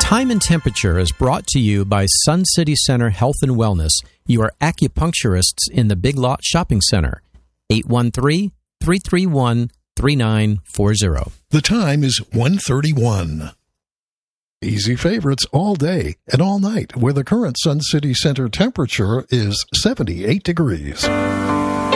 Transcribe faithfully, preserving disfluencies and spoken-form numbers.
Time and Temperature is brought to you by Sun City Center Health and Wellness, your acupuncturists in the Big Lot Shopping Center. eight one three, three three one, three nine four zero. The time is one thirty-one. Easy favorites all day and all night, where the current Sun City Center temperature is seventy-eight degrees.